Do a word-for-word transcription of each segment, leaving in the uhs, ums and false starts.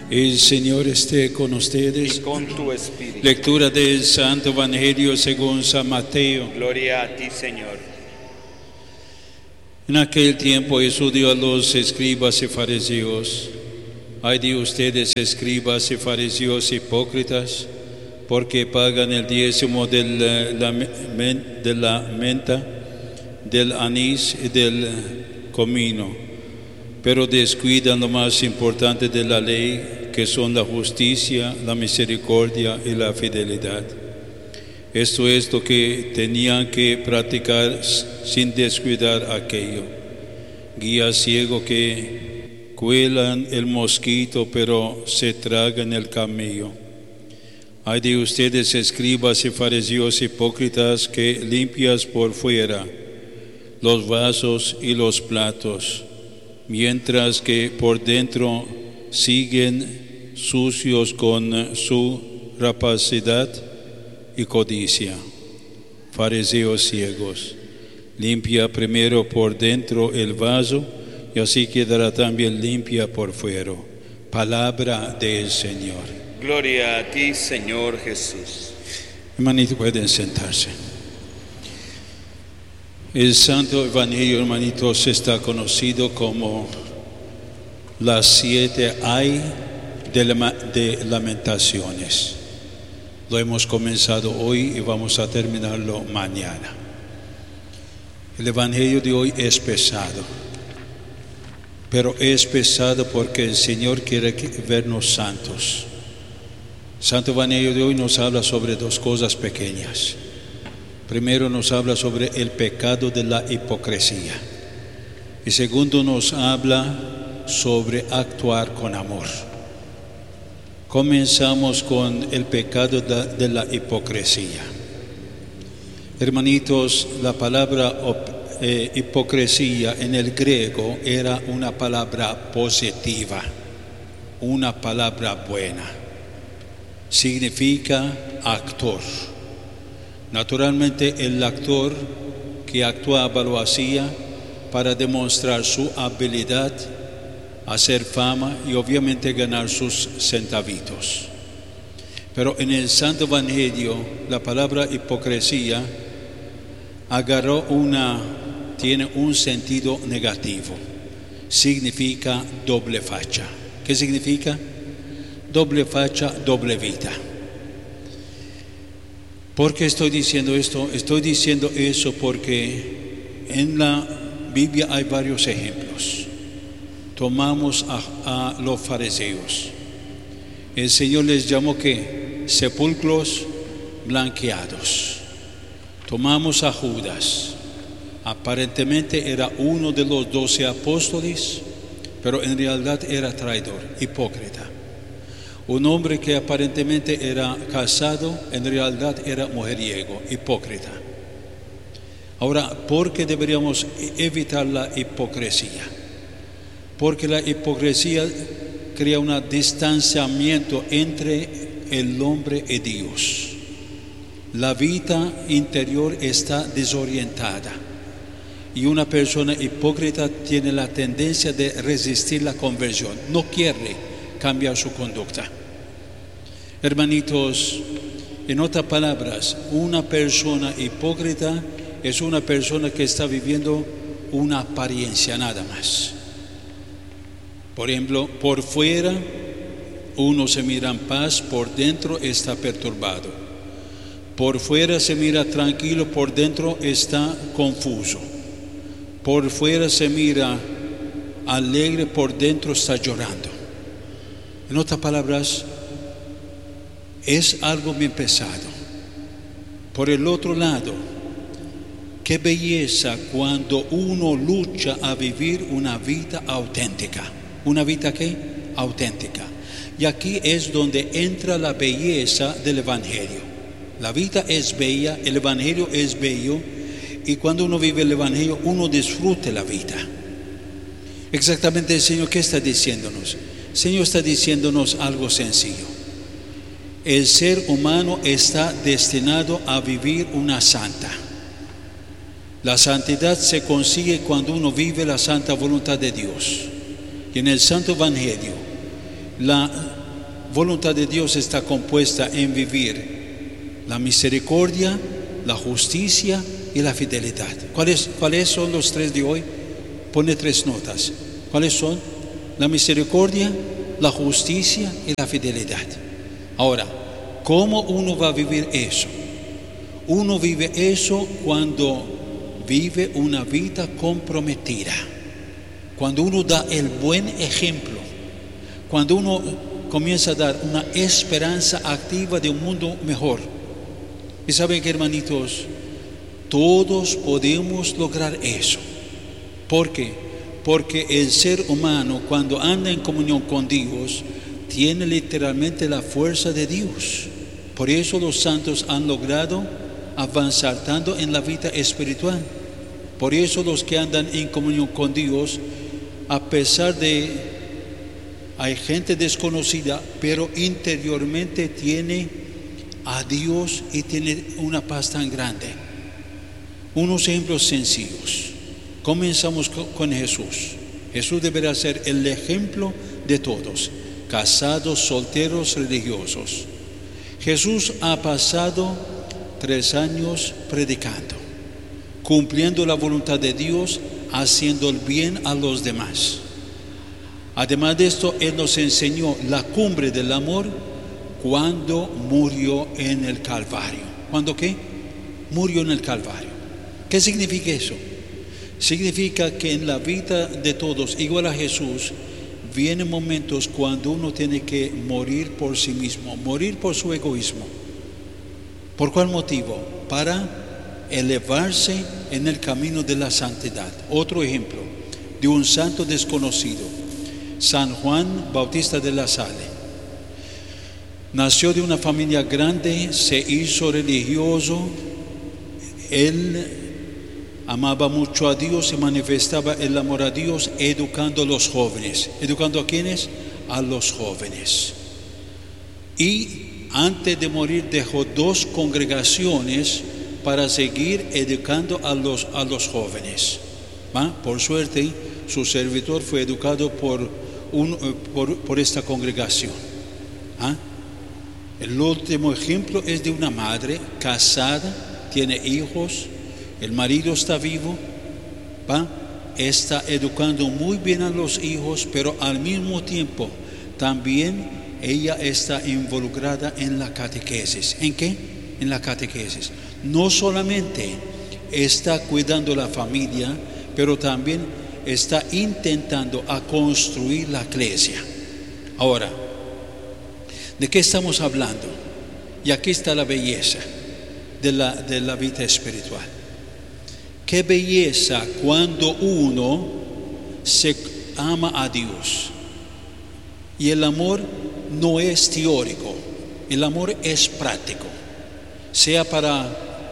El Señor esté con y ustedes. con tu espíritu. Lectura del Santo Evangelio según San Mateo. Gloria a ti, Señor. En aquel tiempo Jesús dijo a los escribas y fariseos: Ay de ustedes, escribas y fariseos hipócritas, porque pagan el diezmo de la, de la menta, del anís y del comino, pero descuidan lo más importante de la ley, que son la justicia, la misericordia y la fidelidad. Esto es lo que tenían que practicar sin descuidar aquello. Guía ciego que cuelan el mosquito, pero se tragan el camello. Ay de ustedes, escribas y fariseos hipócritas, que limpias por fuera los vasos y los platos, mientras que por dentro siguen sucios con su rapacidad y codicia. Fariseos ciegos, limpia primero por dentro el vaso, y así quedará también limpia por fuera. Palabra del Señor. Gloria a ti, Señor Jesús. Hermanitos, pueden sentarse. El Santo Evangelio, hermanitos, está conocido como las siete ay de lamentaciones. Lo hemos comenzado hoy y vamos a terminarlo mañana. El Evangelio de hoy es pesado, pero es pesado porque el Señor quiere vernos santos. El Santo Evangelio de hoy nos habla sobre dos cosas pequeñas. Primero nos habla sobre el pecado de la hipocresía. Y segundo nos habla sobre actuar con amor. Comenzamos con el pecado de la hipocresía. Hermanitos, la palabra eh, hipocresía en el griego era una palabra positiva, una palabra buena. Significa actor. Naturalmente el actor que actuaba lo hacía para demostrar su habilidad, hacer fama y obviamente ganar sus centavitos. Pero en el Santo Evangelio la palabra hipocresía agarró una, tiene un sentido negativo. Significa doble facha. ¿Qué significa? Doble facha, doble vida. ¿Por qué estoy diciendo esto? Estoy diciendo eso porque en la Biblia hay varios ejemplos. Tomamos a, a los fariseos. El Señor les llamó ¿qué? Sepulcros blanqueados. Tomamos a Judas. Aparentemente era uno de los doce apóstoles, pero en realidad era traidor, hipócrita. Un hombre que aparentemente era casado, en realidad era mujeriego, hipócrita. Ahora, ¿por qué deberíamos evitar la hipocresía? Porque la hipocresía crea un distanciamiento entre el hombre y Dios. La vida interior está desorientada y una persona hipócrita tiene la tendencia de resistir la conversión, no quiere cambiar su conducta. Hermanitos, en otras palabras, una persona hipócrita es una persona que está viviendo una apariencia nada más. Por ejemplo, por fuera uno se mira en paz, por dentro está perturbado. Por fuera se mira tranquilo, por dentro está confuso. Por fuera se mira alegre, por dentro está llorando. En otras palabras, es algo bien pesado. Por el otro lado, qué belleza cuando uno lucha a vivir una vida auténtica. ¿Una vida qué? Auténtica. Y aquí es donde entra la belleza del Evangelio. La vida es bella, el Evangelio es bello, y cuando uno vive el Evangelio, uno disfruta la vida. Exactamente el Señor, ¿qué está diciéndonos? El Señor está diciéndonos algo sencillo. El ser humano está destinado a vivir una santa. La santidad se consigue cuando uno vive la santa voluntad de Dios. Y en el Santo Evangelio, La voluntad de Dios está compuesta en vivir la misericordia, la justicia y la fidelidad. ¿Cuáles, cuáles son los tres de hoy? Pone tres notas. ¿Cuáles son? La misericordia, la justicia y la fidelidad. Ahora, ¿cómo uno va a vivir eso? Uno vive eso cuando vive una vida comprometida. Cuando uno da el buen ejemplo. Cuando uno comienza a dar una esperanza activa de un mundo mejor. Y saben que, hermanitos, todos podemos lograr eso. ¿Por qué? Porque el ser humano, cuando anda en comunión con Dios, tiene literalmente la fuerza de Dios. Por eso los santos han logrado avanzar tanto en la vida espiritual. Por eso los que andan en comunión con Dios, a pesar de hay gente desconocida, pero interiormente tiene a Dios y tiene una paz tan grande. Unos ejemplos sencillos. Comenzamos con Jesús. Jesús deberá ser el ejemplo de todos, casados, solteros, religiosos. Jesús ha pasado tres años predicando, cumpliendo la voluntad de Dios, haciendo el bien a los demás. Además de esto, Él nos enseñó la cumbre del amor cuando murió en el Calvario. ¿Cuándo qué? Murió en el Calvario. ¿Qué significa eso? Significa que en la vida de todos, igual a Jesús, vienen momentos cuando uno tiene que morir por sí mismo, morir por su egoísmo. ¿Por cuál motivo? Para elevarse en el camino de la santidad. Otro ejemplo de un santo desconocido, San Juan Bautista de la Salle. Nació de una familia grande, se hizo religioso, él amaba mucho a Dios y manifestaba el amor a Dios educando a los jóvenes. ¿Educando a quiénes? A los jóvenes. Y antes de morir dejó dos congregaciones para seguir educando a los, a los jóvenes. ¿Va? Por suerte, su servidor fue educado por, un, por, por esta congregación. ¿Ah? El último ejemplo es de una madre casada, tiene hijos, el marido está vivo, ¿va? Está educando muy bien a los hijos, pero al mismo tiempo también ella está involucrada en la catequesis. ¿En qué? En la catequesis. No solamente está cuidando la familia, pero también está intentando a construir la iglesia. Ahora, ¿de qué estamos hablando? Y aquí está la belleza de la, de la vida espiritual. Qué belleza cuando uno se ama a Dios. Y el amor no es teórico, el amor es práctico. Sea para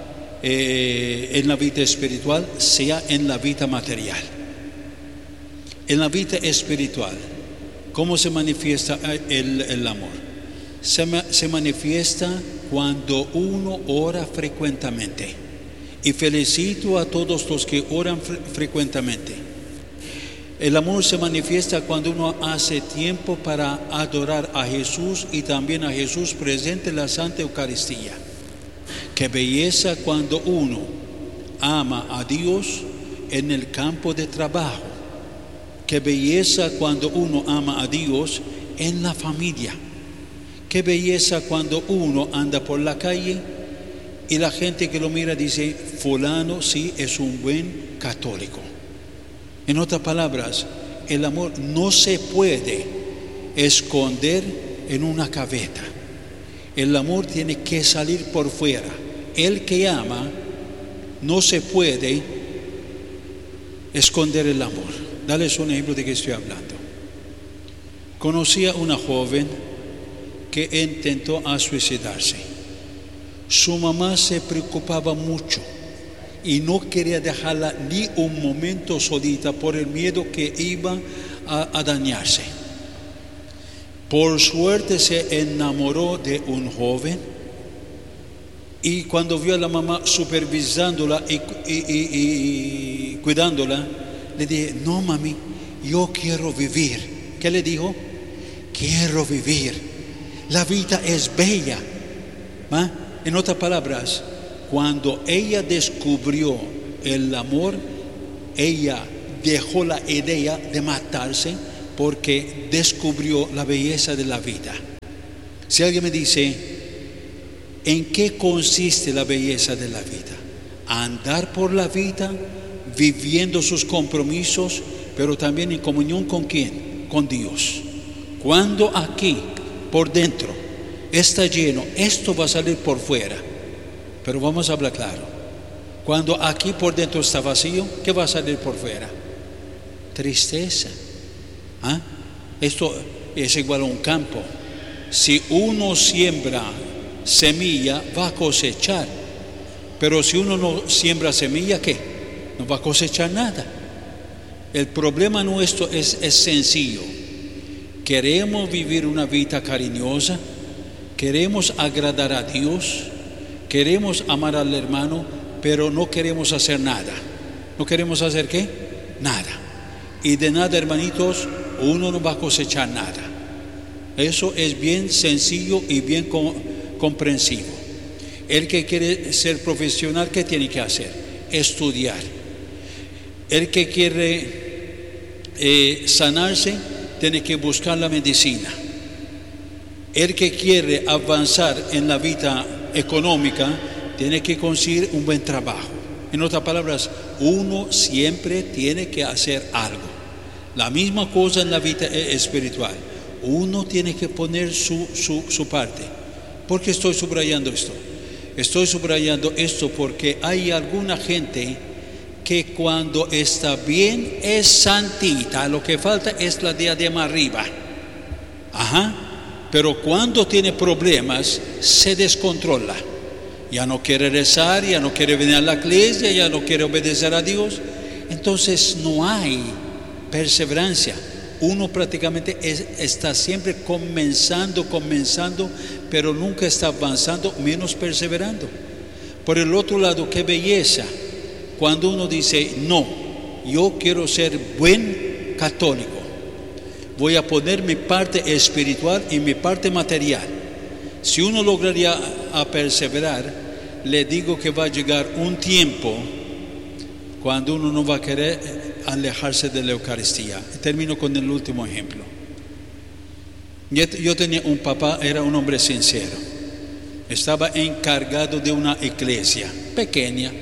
eh, en la vida espiritual, sea en la vida material. En la vida espiritual, ¿cómo se manifiesta el, el amor? Se, se manifiesta cuando uno ora frecuentemente. Y felicito a todos los que oran fre- frecuentemente. El amor se manifiesta cuando uno hace tiempo para adorar a Jesús y también a Jesús presente en la Santa Eucaristía. Qué belleza cuando uno ama a Dios en el campo de trabajo. Qué belleza cuando uno ama a Dios en la familia. Qué belleza cuando uno anda por la calle y la gente que lo mira dice, fulano sí es un buen católico. En otras palabras, el amor no se puede esconder en una gaveta. El amor tiene que salir por fuera. El que ama no se puede esconder el amor. Dales un ejemplo de qué estoy hablando. Conocí a una joven que intentó a suicidarse. Su mamá se preocupaba mucho y no quería dejarla ni un momento solita por el miedo que iba a, a dañarse. Por suerte se enamoró de un joven y cuando vio a la mamá supervisándola y, y, y, y cuidándola, le dije, no mami, yo quiero vivir. ¿Qué le dijo? quiero vivir. La vida es bella. ¿Ah? En otras palabras, cuando ella descubrió el amor, ella dejó la idea de matarse porque descubrió la belleza de la vida. Si alguien me dice, ¿en qué consiste la belleza de la vida? Andar por la vida, viviendo sus compromisos, pero también en comunión con ¿quién? Con Dios. Cuando aquí, por dentro, está lleno, esto va a salir por fuera. Pero vamos a hablar claro. Cuando aquí por dentro está vacío, ¿qué va a salir por fuera? Tristeza. ¿Ah? Esto es igual a un campo. Si uno siembra semilla, va a cosechar. Pero si uno no siembra semilla, ¿qué? No va a cosechar nada. El problema nuestro es, es sencillo. Queremos vivir una vida cariñosa, queremos agradar a Dios, queremos amar al hermano, pero no queremos hacer nada. ¿No queremos hacer qué? Nada. Y de nada, hermanitos, uno no va a cosechar nada. Eso es bien sencillo y bien comprensivo. El que quiere ser profesional, ¿qué tiene que hacer? Estudiar. El que quiere eh, sanarse, tiene que buscar la medicina. El que quiere avanzar en la vida económica, tiene que conseguir un buen trabajo. En otras palabras, uno siempre tiene que hacer algo. La misma cosa en la vida espiritual. Uno tiene que poner su, su, su parte. ¿Por qué estoy subrayando esto? Estoy subrayando esto porque hay alguna gente que cuando está bien es santita, lo que falta es la diadema arriba. Ajá. Pero cuando tiene problemas se descontrola. Ya no quiere rezar, ya no quiere venir a la iglesia, ya no quiere obedecer a Dios. Entonces no hay perseverancia. Uno prácticamente es, está siempre comenzando, comenzando, pero nunca está avanzando, menos perseverando. Por el otro lado, qué belleza cuando uno dice, no, yo quiero ser buen católico. Voy a poner mi parte espiritual y mi parte material. Si uno lograría a perseverar, le digo que va a llegar un tiempo cuando uno no va a querer alejarse de la Eucaristía. Termino con el último ejemplo. Yo tenía un papá, era un hombre sincero. Estaba encargado de una iglesia pequeña.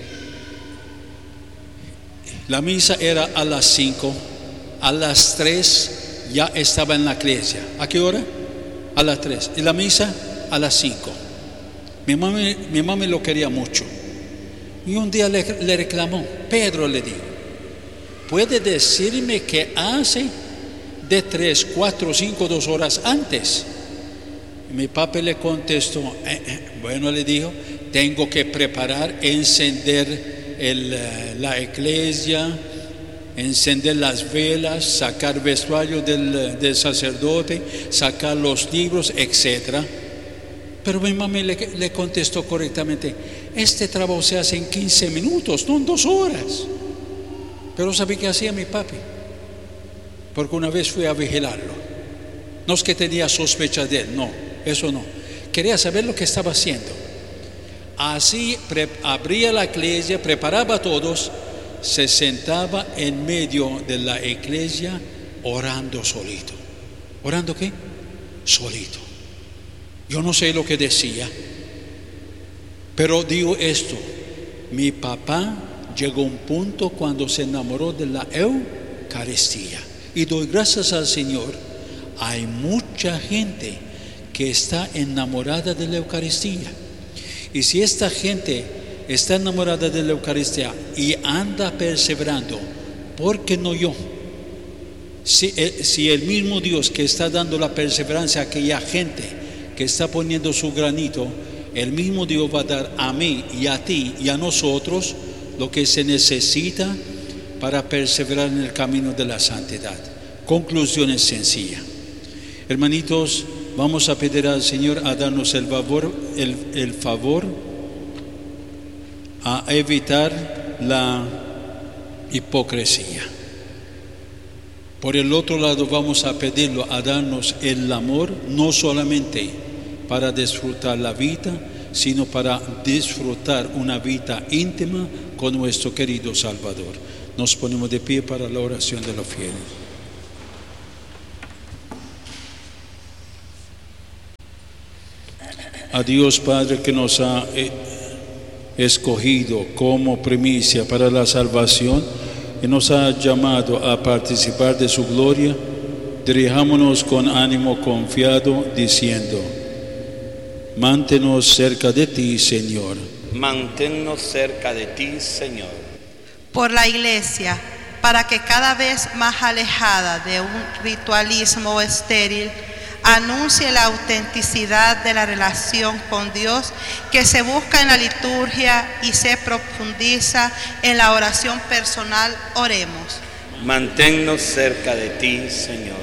La misa era a las cinco, a las tres ya estaba en la iglesia. ¿A qué hora? A las tres. Y la misa a las cinco. Mi mamá, mi mamá lo quería mucho. Y un día le, le reclamó, Pedro le dijo, ¿puede decirme qué hace de tres, cuatro, cinco, dos horas antes? Y mi papá le contestó, eh, eh, bueno, le dijo, tengo que preparar, encender el, la iglesia, encender las velas, sacar vestuario del, del sacerdote, sacar los libros, etcétera. Pero mi mamá le, le contestó correctamente, este trabajo se hace en quince minutos, no en dos horas. Pero ¿sabe qué hacía mi papi? Porque una vez fui a vigilarlo. No es que tenía sospechas de él, no, eso no. Quería saber lo que estaba haciendo. Así pre- abría la iglesia, preparaba a todos, se sentaba en medio de la iglesia orando solito. ¿Orando qué? Solito. Yo no sé lo que decía, pero digo esto, mi papá llegó a un punto cuando se enamoró de la Eucaristía. Y doy gracias al Señor, hay mucha gente que está enamorada de la Eucaristía. Y si esta gente está enamorada de la Eucaristía y anda perseverando, ¿por qué no yo? Si, si el mismo Dios que está dando la perseverancia a aquella gente que está poniendo su granito, el mismo Dios va a dar a mí y a ti y a nosotros lo que se necesita para perseverar en el camino de la santidad. Conclusión es sencilla. Hermanitos, vamos a pedir al Señor a darnos el favor, el, el favor a evitar la hipocresía. Por el otro lado, vamos a pedirlo a darnos el amor, no solamente para disfrutar la vida, sino para disfrutar una vida íntima con nuestro querido Salvador. Nos ponemos de pie para la oración de los fieles. A Dios Padre que nos ha escogido como primicia para la salvación y nos ha llamado a participar de su gloria, dirijámonos con ánimo confiado diciendo: Manténnos cerca de ti, Señor. Manténnos cerca de ti, Señor. Por la Iglesia, para que cada vez más alejada de un ritualismo estéril, anuncie la autenticidad de la relación con Dios que se busca en la liturgia y se profundiza en la oración personal. Oremos. Manténnos cerca de ti, Señor.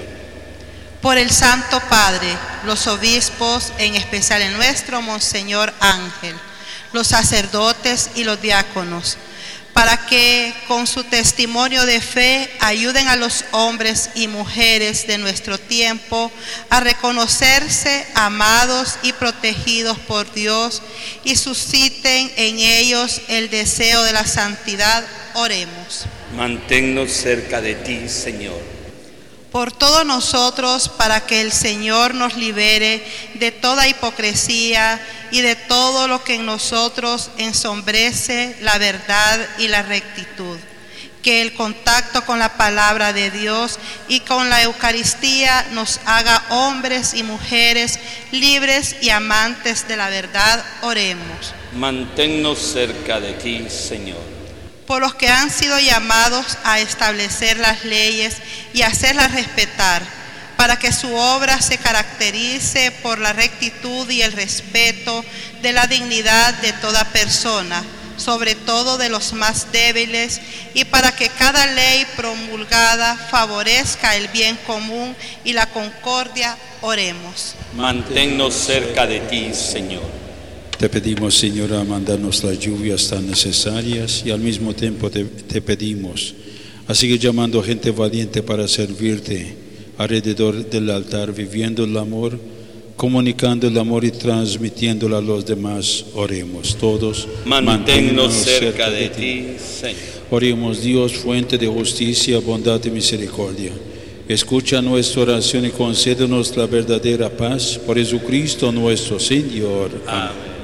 Por el Santo Padre, los obispos, en especial el nuestro Monseñor Ángel, los sacerdotes y los diáconos, para que con su testimonio de fe ayuden a los hombres y mujeres de nuestro tiempo a reconocerse amados y protegidos por Dios y susciten en ellos el deseo de la santidad. Oremos. Manténnos cerca de ti, Señor. Por todos nosotros, para que el Señor nos libere de toda hipocresía y de todo lo que en nosotros ensombrece la verdad y la rectitud. Que el contacto con la palabra de Dios y con la Eucaristía nos haga hombres y mujeres libres y amantes de la verdad. Oremos. Manténnos cerca de ti, Señor. Por los que han sido llamados a establecer las leyes y hacerlas respetar, para que su obra se caracterice por la rectitud y el respeto de la dignidad de toda persona, sobre todo de los más débiles, y para que cada ley promulgada favorezca el bien común y la concordia. Oremos. Manténnos cerca de ti, Señor. Te pedimos, Señora, mandarnos las lluvias tan necesarias y al mismo tiempo te, te pedimos a seguir llamando gente valiente para servirte alrededor del altar, viviendo el amor, comunicando el amor y transmitiéndolo a los demás. Oremos todos. Manténnos cerca de ti, Señor. Oremos, Dios, fuente de justicia, bondad y misericordia. Escucha nuestra oración y concédenos la verdadera paz. Por Jesucristo nuestro Señor. Amén.